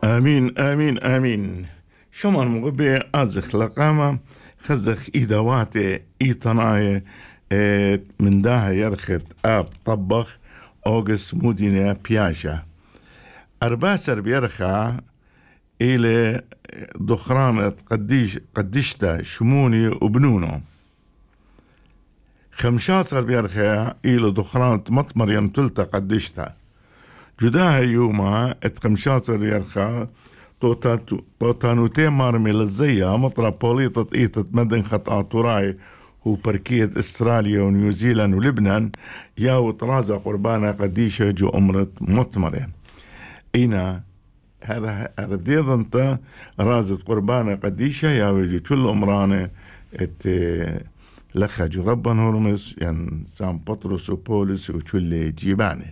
آمين آمين آمين. شمان مغبي أزخ لقامة خزخ إيدواتي إيطناي من داها يرخت آب طبخ أوغس مدينة بياشا أرباسر بيرخا إلى دخرانة قديشتا شموني وبنونو 15 بيرخا إلى دخرانة مطمر يمتلتا قديشتا جداها يوما 15 بيرخا توتانوتي مارمي للزيا مطرة بوليطة إيطة مدن خطأ تراي هو بركية استراليا ونيوزيلاند ولبنان ياو طرازة قربانة قديشة جو أمرت مطمرة إينا هرديض انت رازت قربانة قديشة ياو جو كل أمرانة لخا جو ربان هرمس يعني سام بطرس وبولس وكل جيبانه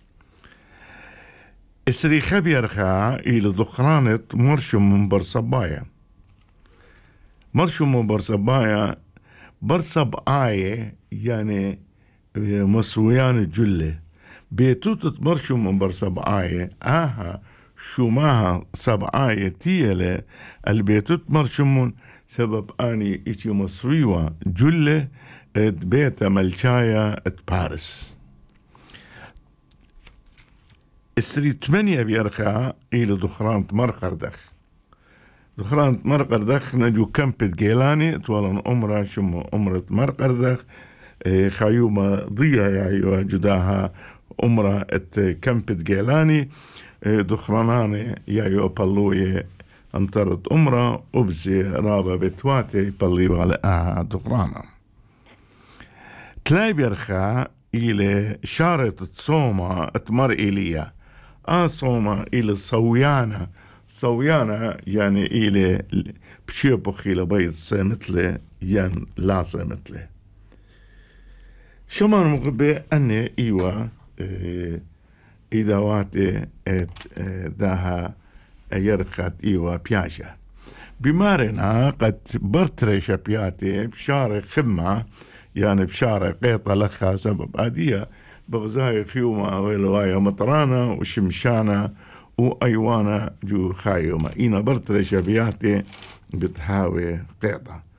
اسري خبيرخا إلى ذخرانة مرشم من برصبايا مرشم من برصبايا برصب آية يعني مصويان الجلة بيتوتت مرشم من برصب آية شوماها سب آية تيالة البيتوت مرشمون سبب آني إيشي مصويوة جلة بيت ملشايا باريس السري 8 بيرخا إلى دخرانة مرقردخ دخرانة مرقردخ نجو كمبت جيلاني طوالن أمرا شم أمرة مرقردخ خيومة ضيا يا جداها أمرا كمبت جيلاني دخراناني يا بلوية انطرت أمرا أبزي رابا بتواتي بليو على دخرانا تلاي بيرخا إلى شارة تصوما اتمر إليا صوما إلى صويانا يعني إلى بشيبو خيلة بيض مثل ين لا مثله شمان مغبي أني إيوا إدواتي داها يرخت إيوا بياشا بمارنا قد برتريشا بياتي بشارة خمة يعني بشارة قيطة لخا سبب عادية بغزاي خيومة ويلوايا مطرانة وشمشانة وأيوانا جو خايومة إينا برتري شبياتي بتحاوي قيطة